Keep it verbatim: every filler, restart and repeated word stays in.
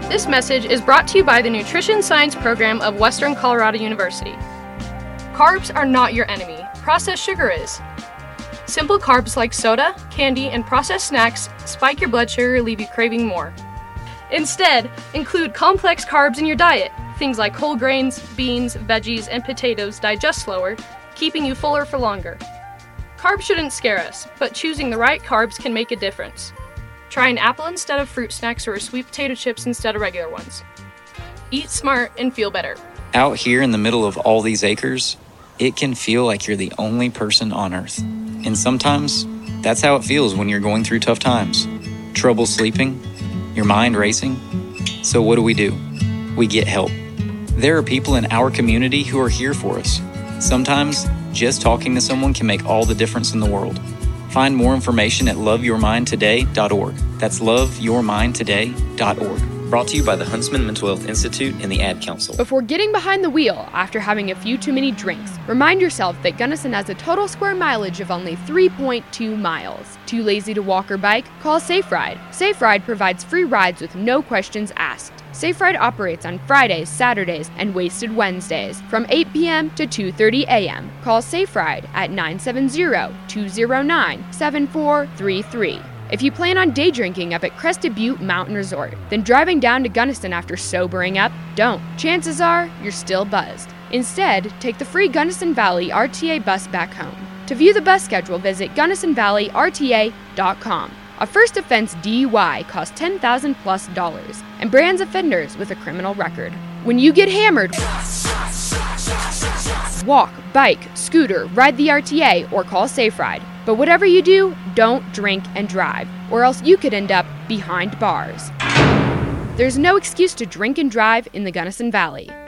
This message is brought to you by the Nutrition Science Program of Western Colorado University. Carbs are not your enemy. Processed sugar is. Simple carbs like soda, candy, and processed snacks spike your blood sugar, leave you craving more. Instead, include complex carbs in your diet. Things like whole grains, beans, veggies, and potatoes digest slower, keeping you fuller for longer. Carbs shouldn't scare us, but choosing the right carbs can make a difference. Try an apple instead of fruit snacks or sweet potato chips instead of regular ones. Eat smart and feel better. Out here in the middle of all these acres, it can feel like you're the only person on Earth. And sometimes, that's how it feels when you're going through tough times. Trouble sleeping, your mind racing. So what do we do? We get help. There are people in our community who are here for us. Sometimes, just talking to someone can make all the difference in the world. Find more information at love your mind today dot org. That's love your mind today dot org. Brought to you by the Huntsman Mental Health Institute and the Ad Council. Before getting behind the wheel after having a few too many drinks, remind yourself that Gunnison has a total square mileage of only three point two miles. Too lazy to walk or bike? Call Safe Ride. Safe Ride provides free rides with no questions asked. Safe Ride operates on Fridays, Saturdays, and Wasted Wednesdays from eight p.m. to two thirty a.m. Call Safe Ride at nine seven zero, two zero nine, seven four three three. If you plan on day drinking up at Crested Butte Mountain Resort, then driving down to Gunnison after sobering up, don't. Chances are you're still buzzed. Instead, take the free Gunnison Valley R T A bus back home. To view the bus schedule, visit gunnison valley r t a dot com. A first offense D U I costs ten thousand dollars plus dollars and brands offenders with a criminal record. When you get hammered, walk, bike, scooter, ride the R T A, or call Safe Ride. But whatever you do, don't drink and drive, or else you could end up behind bars. There's no excuse to drink and drive in the Gunnison Valley.